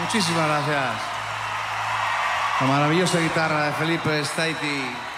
Muchísimas gracias. La maravillosa guitarra de Felipe Staiti.